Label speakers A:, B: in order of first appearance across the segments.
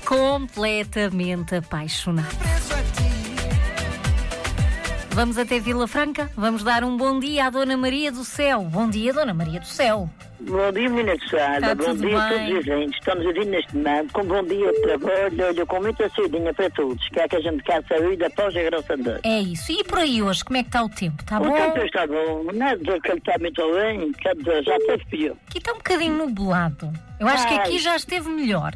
A: completamente apaixonado. Vamos até Vila Franca, vamos dar um bom dia à Dona Maria do Céu. Bom dia, Dona Maria do Céu.
B: Bom dia, menina de Sada. Bom dia a todos os ouvintes. Estamos a vir neste momento com bom dia de trabalho, olha, com muita saudinha para todos. Que é que a gente quer saúde após a graça de Deus.
A: É isso. E por aí hoje, como é que está o tempo? Está bom?
B: O tempo está bom. Não é dizer que ele está muito bem, quer dizer, já esteve pior.
A: Aqui está um bocadinho nublado. Eu acho que aqui já esteve melhor.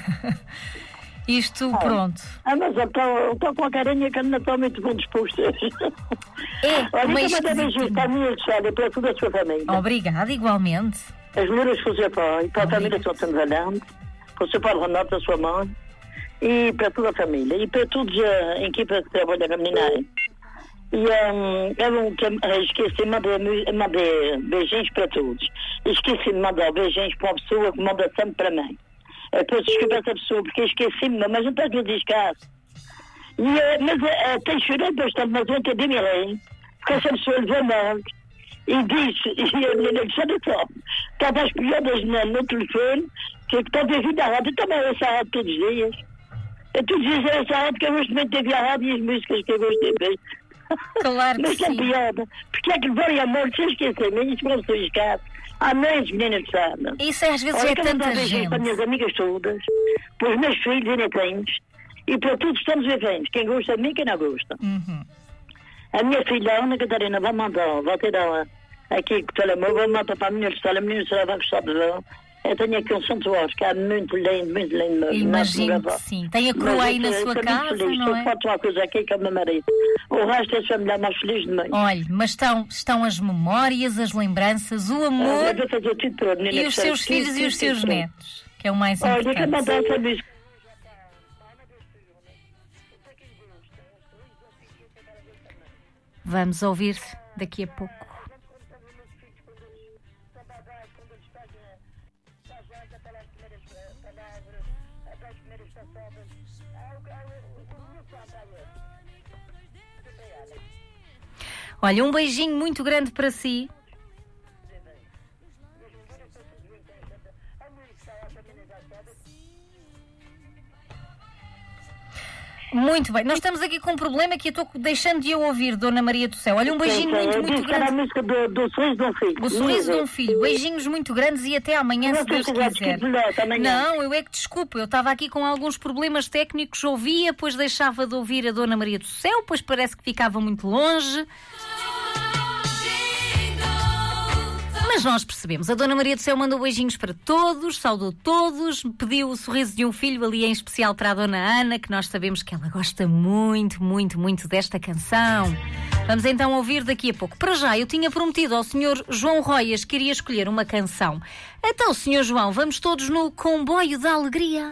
A: Isto, pronto.
B: Mas eu estou com a carinha que não estou muito bem disposta.
A: É,
B: olha, que mandei beijinhos para a minha Sónia, para toda a sua família.
A: Obrigada, igualmente.
B: As mulheres para o seu pai, para a família São Valente, para o seu pai Renato, para a sua mãe, e para toda a família, e para todos a equipa que trabalha na menina. E esqueci-me de mandar beijinhos para todos. Esqueci-me de mandar beijinhos para uma pessoa que manda sempre para mim. Peço desculpa a essa pessoa, porque esqueci-me, mas não está tudo descaso. Mas tem chorado bastante, mas ontem de Milém, porque essa pessoa levou mal e disse, e a menina disse, olha só, estava às piadas no telefone, que estava a vir da rádio, também essa rádio todos os dias. Eu todos os dias essa rádio que eu gosto muito de ouvir a rádio e as músicas que eu gosto de ver.
A: Claro que
B: mas
A: sim.
B: Mas tem piada, porque é que levarem a morte sem esquecer-me, isso não sou escasso. Há mães, meninas de Sada.
A: Isso às vezes é tanta gente.
B: Para as minhas amigas todas, para os meus filhos e netinhos, e para todos estamos vivendo. Quem gosta de mim, quem não gosta. A minha filha, a Ana Catarina, vai mandar, vai tirar aqui com o telemóvel, vai mandar para a menina de Sada, a menina de Sada vai gostar de ver. Eu tenho aqui um santuário que é muito lindo, muito lindo.
A: Imagino que sim. Tem a coroa aí na sua casa,
B: feliz.
A: não é?
B: Eu faço uma coisa aqui que é o meu marido. O resto é a família mais feliz de mim.
A: Olha, mas estão as memórias, as lembranças, o amor
B: eu vou fazer tudo para a menina
A: e os seus filhos e os seus netos, que é o mais importante.
B: Olha, que mandar essa música.
A: Vamos ouvir daqui a pouco. Olha, um beijinho muito grande para si. Muito bem, nós estamos aqui com um problema que eu estou deixando de eu ouvir, Dona Maria do Céu. Olha, um beijinho muito grande.
B: Era a música do sorriso de um filho.
A: O sorriso de um filho. Beijinhos muito grandes e até amanhã, se Deus quiser. Não, eu é que desculpa, eu estava aqui com alguns problemas técnicos, ouvia, depois deixava de ouvir a Dona Maria do Céu, depois parece que ficava muito longe. Mas nós percebemos, a Dona Maria do Céu mandou beijinhos para todos, saudou todos, pediu o sorriso de um filho ali em especial para a Dona Ana, que nós sabemos que ela gosta muito, muito, muito desta canção. Vamos então ouvir daqui a pouco. Para já, eu tinha prometido ao Sr. João Roias que iria escolher uma canção. Então, Sr. João, vamos todos no Comboio da Alegria.